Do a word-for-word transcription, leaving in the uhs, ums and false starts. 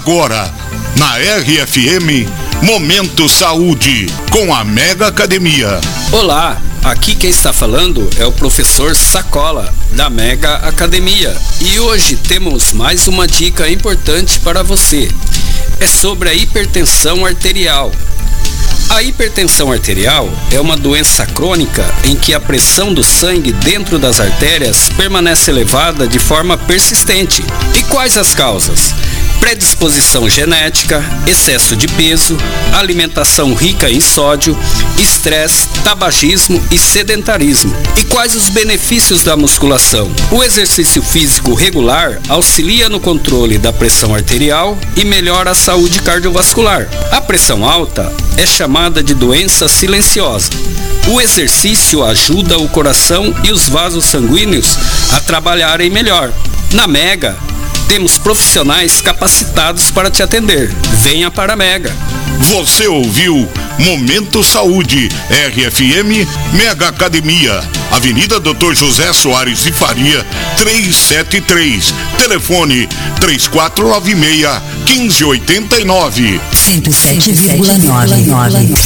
Agora, na R F M, Momento Saúde, com a Mega Academia. Olá, aqui quem está falando é o professor Sacola, da Mega Academia. E hoje temos mais uma dica importante para você. É sobre a hipertensão arterial. A hipertensão arterial é uma doença crônica em que a pressão do sangue dentro das artérias permanece elevada de forma persistente. E quais as causas? Predisposição genética, excesso de peso, alimentação rica em sódio, estresse, tabagismo e sedentarismo. E quais os benefícios da musculação? O exercício físico regular auxilia no controle da pressão arterial e melhora a saúde cardiovascular. A pressão alta é chamada de doença silenciosa. O exercício ajuda o coração e os vasos sanguíneos a trabalharem melhor. Na Mega, temos profissionais capacitados para te atender. Venha para a Mega. Você ouviu Momento Saúde, R F M Mega Academia, Avenida doutor José Soares de Faria, trezentos e setenta e três. Telefone três quatro nove seis, um cinco oito nove. cento e sete vírgula nove.